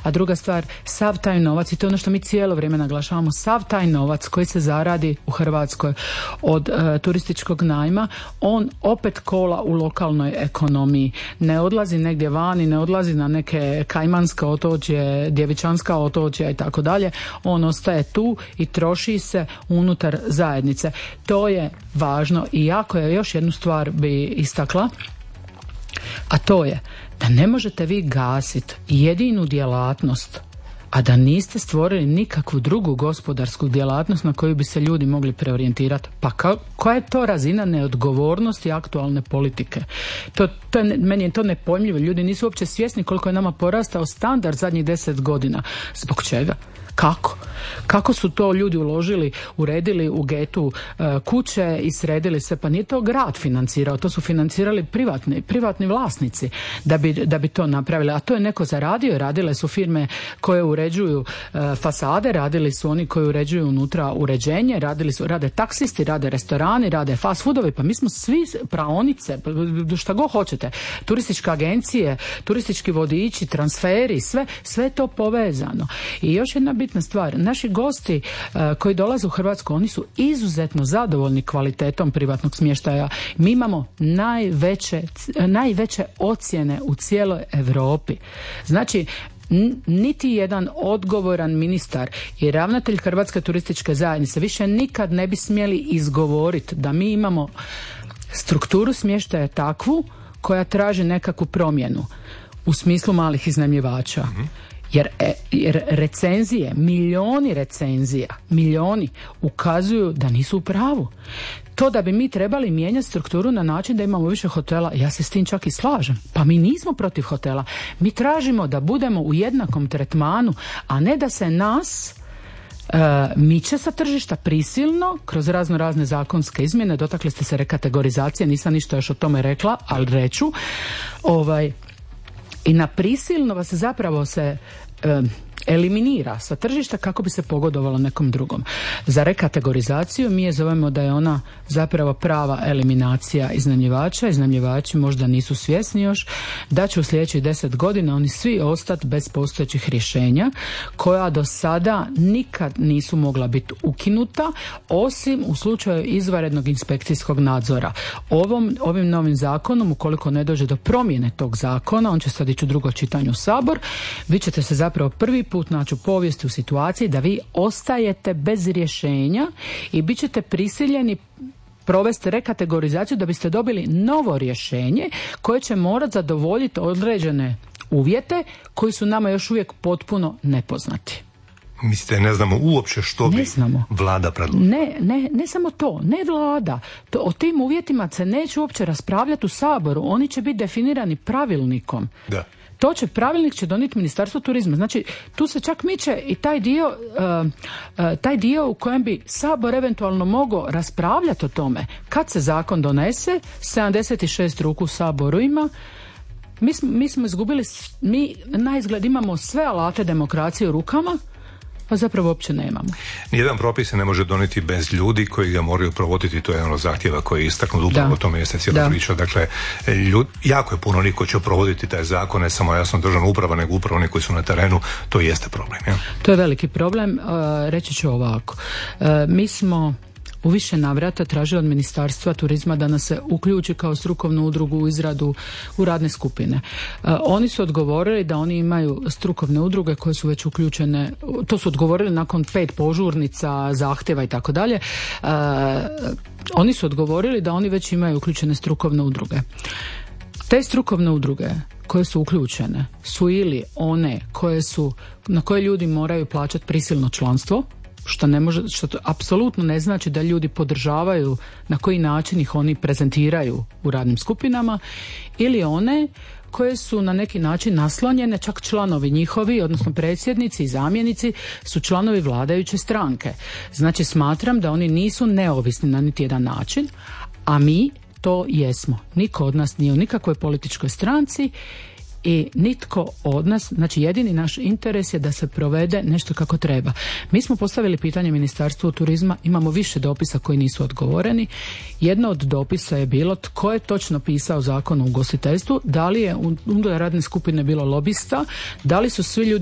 a druga stvar, sav taj novac, i to je ono što mi cijelo vrijeme naglašavamo, sav taj novac koji se zaradi u Hrvatskoj od turističkog najma, on opet kola u lokalnoj ekonomiji. Ne odlazi negdje vani, ne odlazi na neke Kajmanska otočje, Djevičanska otočja i tako dalje. On ostaje tu i troši se unutar zajednice. To je važno i jako je, još jednu stvar bi istakla, a to je da ne možete vi gasiti jedinu djelatnost, a da niste stvorili nikakvu drugu gospodarsku djelatnost na koju bi se ljudi mogli preorijentirati. Pa koja je to razina neodgovornosti aktualne politike? Meni je to nepojmljivo. Ljudi nisu uopće svjesni koliko je nama porastao standard zadnjih 10 godina. Zbog čega? Kako? Kako su to ljudi uložili, uredili u getu kuće i sredili se? Pa nije to grad financirao, to su financirali privatni vlasnici da bi to napravili. A to je neko zaradio, radile su firme koje uređuju fasade, radili su oni koji uređuju unutra uređenje, rade taksisti, rade restorani, rade fast foodovi, pa mi smo svi praonice, šta god hoćete, turističke agencije, turistički vodiči, transferi, sve je to povezano. I još jedna bitna stvar, naši gosti koji dolaze u Hrvatsku, oni su izuzetno zadovoljni kvalitetom privatnog smještaja. Mi imamo najveće ocjene u cijeloj Europi. Znači, niti jedan odgovoran ministar i ravnatelj Hrvatske turističke zajednice više nikad ne bi smjeli izgovoriti da mi imamo strukturu smještaja takvu koja traži nekakvu promjenu u smislu malih iznajmljivača. Jer recenzije, milijoni ukazuju da nisu u pravu. To da bi mi trebali mijenjati strukturu na način da imamo više hotela, ja se s tim čak i slažem. Pa mi nismo protiv hotela. Mi tražimo da budemo u jednakom tretmanu, a ne da se nas miče sa tržišta prisilno kroz razne zakonske izmjene. Dotakli ste se rekategorizacije, nisam ništa još o tome rekla, ali reću. I na prisilno vas zapravo se eliminira sa tržišta kako bi se pogodovalo nekom drugom. Za rekategorizaciju mi je zovemo da je ona zapravo prava eliminacija iznajmljivača. Iznajmljivači možda nisu svjesni još da će u sljedećih 10 godina oni svi ostati bez postojećih rješenja koja do sada nikad nisu mogla biti ukinuta osim u slučaju izvanrednog inspekcijskog nadzora. Ovim novim zakonom, ukoliko ne dođe do promjene tog zakona, on će sad ići u drugo čitanje u Sabor, vi ćete se zapravo prvi put naći u povijesti u situaciji da vi ostajete bez rješenja i bit ćete prisiljeni provesti rekategorizaciju da biste dobili novo rješenje koje će morati zadovoljiti određene uvjete koji su nama još uvijek potpuno nepoznati. Mislite, ne znamo uopće što bi vlada predložila? Ne samo to, ne vlada. O tim uvjetima se neće uopće raspravljati u Saboru, oni će biti definirani pravilnikom. Da. Pravilnik će donijeti Ministarstvo turizma. Znači, tu se čak miče i taj dio u kojem bi Sabor eventualno mogao raspravljati o tome. Kad se zakon donese, 76 ruku u Saboru ima, mi smo izgubili, mi na izgled imamo sve alate demokracije u rukama, a zapravo uopće nemamo. Nijedan propis se ne može donijeti bez ljudi koji ga moraju provoditi, to je jedan od zahtjeva koji je istaknut upravo o tome jeste cijela priča. Dakle, jako je puno onih koji će provoditi taj zakon, ne samo jasno državna uprava, nego upravo oni koji su na terenu, to jeste problem. Ja? To je veliki problem, reći ću ovako. Mi smo u više navrata tražili od Ministarstva turizma da nas se uključi kao strukovnu udrugu u izradu u radne skupine. Oni su odgovorili da oni imaju strukovne udruge koje su već uključene, to su odgovorili nakon 5 požurnica, zahtjeva i tako dalje. Oni su odgovorili da oni već imaju uključene strukovne udruge. Te strukovne udruge koje su uključene su ili one na koje ljudi moraju plaćati prisilno članstvo, što apsolutno ne znači da ljudi podržavaju na koji način ih oni prezentiraju u radnim skupinama, ili one koje su na neki način naslonjene, čak članovi njihovi, odnosno predsjednici i zamjenici su članovi vladajuće stranke. Znači, smatram da oni nisu neovisni na niti jedan način, a mi to jesmo. Niko od nas nije u nikakvoj političkoj stranci i nitko od nas, znači jedini naš interes je da se provede nešto kako treba. Mi smo postavili pitanje Ministarstvu turizma, imamo više dopisa koji nisu odgovoreni. Jedno od dopisa je bilo tko je točno pisao Zakon o ugostiteljstvu, da li je unutar radne skupine bilo lobista, da li su svi ljudi